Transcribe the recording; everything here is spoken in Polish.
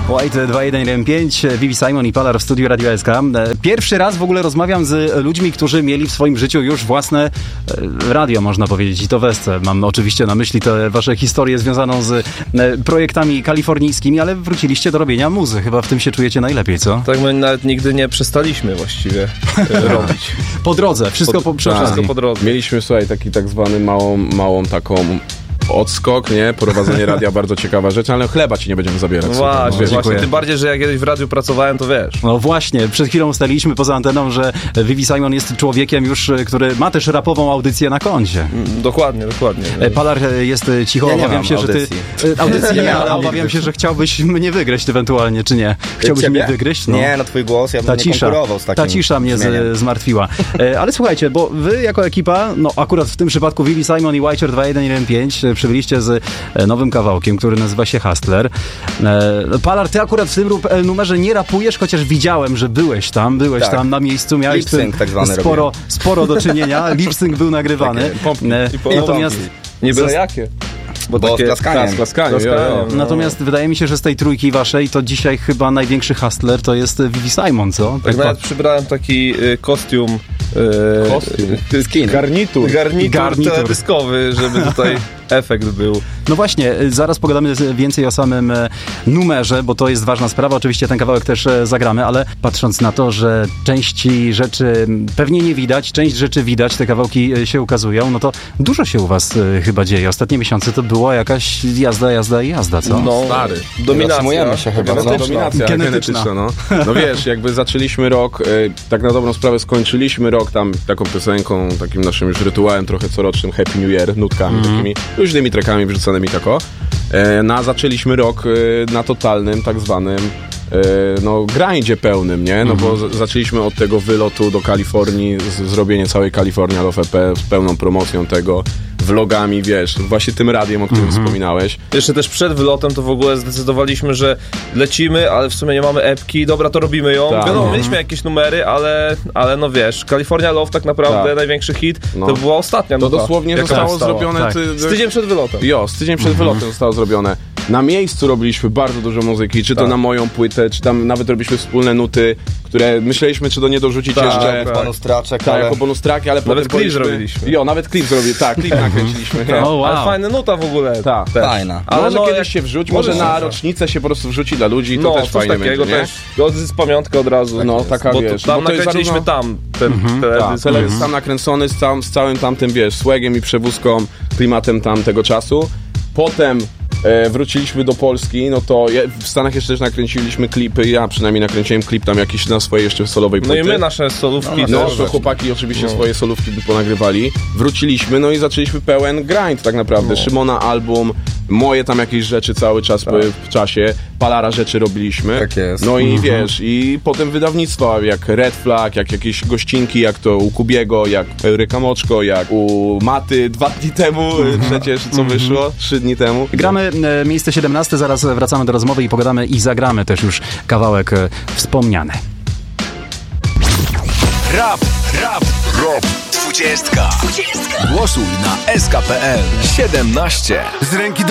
White 2115, Vivi Simon i Palar w studiu Radio SK. Pierwszy raz w ogóle rozmawiam z ludźmi, którzy mieli w swoim życiu już własne radio, można powiedzieć, i to Wesce. Mam oczywiście na myśli te wasze historie związaną z projektami kalifornijskimi, ale wróciliście do robienia muzy. Chyba w tym się czujecie najlepiej, co? Tak, my nawet nigdy nie przestaliśmy właściwie robić. Po drodze, wszystko po drodze. Mieliśmy, słuchaj, taki tak zwany małą taką odskok, nie? Prowadzenie radia, bardzo ciekawa rzecz, ale chleba ci nie będziemy zabierać. Właśnie, tym bardziej, że jak kiedyś w radiu pracowałem, to wiesz. No właśnie, przed chwilą ustaliliśmy poza anteną, że Vivi Simon jest człowiekiem już, który ma też rapową audycję na koncie. Dokładnie. Palar jest cicho, obawiam się, że ty... Audycji nie, ale obawiam się, że chciałbyś mnie wygryźć ewentualnie, czy nie? Chciałbyś mnie wygryźć? No. Nie, na twój głos ja bym nie konkurował z takim Ta cisza mnie zmartwiła. Ale słuchajcie, bo wy jako ekipa, no akurat w tym przypadku Vivi Simon i White 2115 przybyliście z nowym kawałkiem, który nazywa się Hustler. Palar, ty akurat w tym numerze nie rapujesz, chociaż widziałem, że byłeś tam na miejscu, miałeś tak sporo do czynienia. Lip-sync był nagrywany. Natomiast... Nie byle jakie. Bo z klaskaniem. Natomiast wydaje mi się, że z tej trójki waszej to dzisiaj chyba największy hustler to jest Vivi Simon, co? Tak nawet przybrałem taki kostium. Skin. Garnitur teledyskowy, żeby tutaj efekt był. No właśnie, zaraz pogadamy więcej o samym numerze, bo to jest ważna sprawa. Oczywiście ten kawałek też zagramy, ale patrząc na to, że części rzeczy pewnie nie widać, część rzeczy widać, te kawałki się ukazują, no to dużo się u was chyba dzieje. Ostatnie miesiące to była jakaś jazda, co? No, stary. Dominacja się chyba. Dominacja genetyczna. No wiesz, jakby zaczęliśmy rok, tak na dobrą sprawę skończyliśmy rok tam taką piosenką, takim naszym już rytuałem trochę corocznym Happy New Year, nutkami takimi, luźnymi trackami wrzucanymi tako. Zaczęliśmy rok na totalnym, tak zwanym grindzie pełnym, nie? No bo zaczęliśmy od tego wylotu do Kalifornii, zrobienie całej California Love EP z pełną promocją tego, vlogami, wiesz, właśnie tym radiem, o którym wspominałeś. Jeszcze też przed wylotem to w ogóle zdecydowaliśmy, że lecimy, ale w sumie nie mamy epki, dobra, to robimy ją. Tak. Wiadomo, mieliśmy jakieś numery, ale no wiesz, California Love tak naprawdę, największy hit, to była ostatnia nuta. To dosłownie zostało zrobione... Z tydzień przed wylotem. Z tydzień przed wylotem zostało zrobione. Na miejscu robiliśmy bardzo dużo muzyki, czy to na moją płytę, czy tam nawet robiliśmy wspólne nuty, które myśleliśmy, czy do nie dorzucić jeszcze... bonus traczek, jako bonus tracki, ale nawet klip zrobiliśmy. Nawet klip klip nakręciliśmy. Ale fajna nuta w ogóle. Fajna. Ale może kiedyś się wrzuci, może na rocznicę się po prostu wrzuci dla ludzi, to też fajnie takiego będzie, nie? Też z pamiątkę od razu. Taka bo wiesz. Tam nakręciliśmy tam ten teledysk tam nakręcony z całym tamtym, wiesz, swagiem i przewózką, klimatem tamtego czasu. Potem wróciliśmy do Polski, no to w Stanach jeszcze też nakręciliśmy klipy, ja przynajmniej nakręciłem klip tam jakiś na swojej jeszcze solowej płyty. No i my nasze solówki. To chłopaki oczywiście swoje solówki ponagrywali. Wróciliśmy, no i zaczęliśmy pełen grind tak naprawdę. Szymona album, moje tam jakieś rzeczy cały czas w czasie, Palara rzeczy robiliśmy. Tak jest. No i wiesz, i potem wydawnictwa, jak Red Flag, jak jakieś gościnki, jak to u Kubiego, jak Euryka Moczko, jak u Maty 2 dni temu przecież, co wyszło, 3 dni temu. Gramy miejsce 17, zaraz wracamy do rozmowy i pogadamy i zagramy też już kawałek wspomniany. Rap 20. Głosuj na SK.pl 17. Z ręki